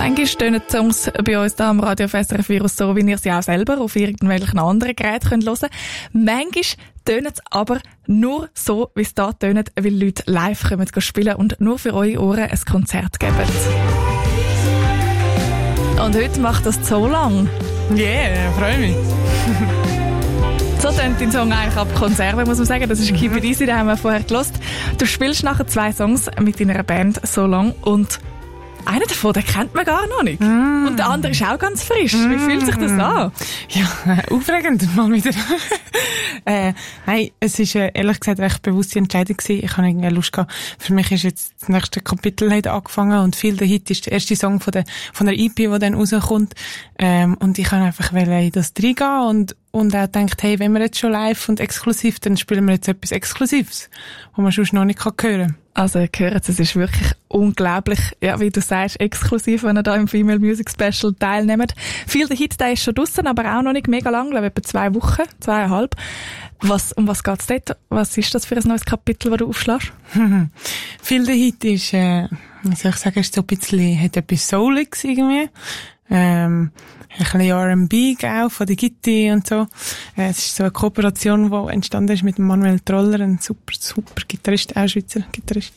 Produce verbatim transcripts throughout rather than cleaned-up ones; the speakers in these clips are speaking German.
Manchmal tönen die Songs bei uns hier am Radio auf S R F Virus so, wie ihr sie auch selber auf irgendwelchen anderen Geräten hören könnt. Manchmal tönen sie aber nur so, wie es da tönen, weil Leute live kommen spielen und nur für eure Ohren ein Konzert geben. Und heute macht das so lang. Yeah, freue mich. So tönt dein Song eigentlich ab Konserve, muss man sagen. Das ist Keep It Easy, den haben wir vorher gehört. Du spielst nachher zwei Songs mit deiner Band so lang und einer davon, den kennt man gar noch nicht. Mm. Und der andere ist auch ganz frisch. Mm. Wie fühlt sich das an? Ja, äh, aufregend mal wieder. äh, nein, es ist äh, ehrlich gesagt recht bewusste Entscheidung gewesen. Ich habe irgendwie Lust gehabt. Für mich ist jetzt das nächste Kapitel hat angefangen und Feel the Hit ist der erste Song von der, von der E P, der dann rauskommt. Ähm, und ich habe einfach in das reingehen und Und auch gedacht, hey, wenn wir jetzt schon live und exklusiv, dann spielen wir jetzt etwas Exklusives, was man sonst noch nicht hören kann. Also, ihr hört, es ist wirklich unglaublich, ja, wie du sagst, exklusiv, wenn ihr da im Female Music Special teilnehmt. Feel the Hit, der ist schon draussen, aber auch noch nicht mega lang, glaube ich, etwa zwei Wochen, zweieinhalb. Was, um was geht's dort? Was ist das für ein neues Kapitel, das du aufschlägst? Feel the Hit ist, äh, wie soll ich sagen, ist so ein bisschen, hat etwas Souliges irgendwie. Ähm, ein bisschen R and B auch, von der Gitti und so. Äh, es ist so eine Kooperation, die entstanden ist mit Manuel Troller, ein super, super Gitarrist, auch Schweizer Gitarrist.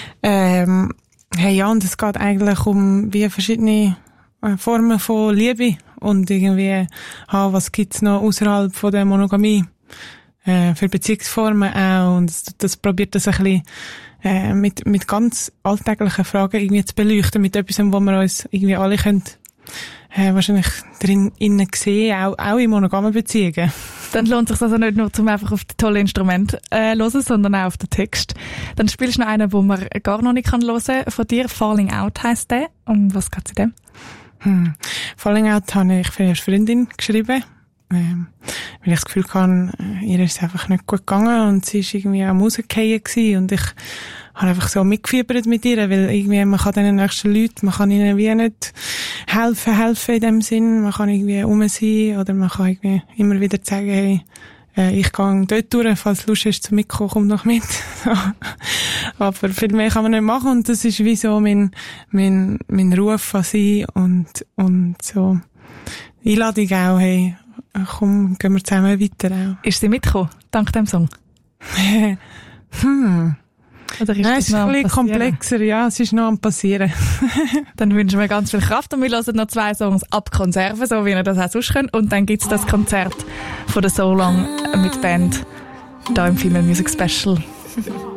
Ähm, hey, ja, und es geht eigentlich um wie verschiedene äh, Formen von Liebe und irgendwie, ha, was gibt's noch außerhalb von der Monogamie, äh, für Beziehungsformen auch, und das, das probiert das ein bisschen, äh, mit, mit ganz alltäglichen Fragen irgendwie zu beleuchten, mit etwas, wo wir uns irgendwie alle können Äh, wahrscheinlich drin innen sehen, auch, auch in monogamen Beziehungen. Dann lohnt es sich also nicht nur, zum einfach auf die tollen Instrumente äh, hören, sondern auch auf den Text. Dann spielst du noch einen, den man gar noch nicht kann hören von dir. Falling Out heisst der. Um was geht's in dem? Hm. Falling Out habe ich für eine Freundin geschrieben. Ähm, weil ich das Gefühl hatte, ihr ist es einfach nicht gut gegangen und sie ist irgendwie am Rausgefallen gewesen und ich habe einfach so mitgefiebert mit ihr, weil irgendwie man kann den nächsten Leuten, man kann ihnen wie nicht helfen, helfen in dem Sinn, man kann irgendwie rum sein oder man kann irgendwie immer wieder sagen, hey, äh, ich gehe dort durch, falls du Lust hast zum Mitkommen, komm noch mit. Aber viel mehr kann man nicht machen und das ist wie so mein, mein, mein Ruf an sie und, und so Einladung auch, hey, komm, gehen wir zusammen weiter auch. Ist sie mitgekommen, dank dem Song? hm. Oder ist Nein, das es ist ein bisschen komplexer, ja, es ist noch am Passieren. Dann wünschen wir ganz viel Kraft und wir hören noch zwei Songs ab Konserve, so wie ihr das auch sonst könnt. Und dann gibt's das Konzert von der So Long mit Band, da im Female Music Special.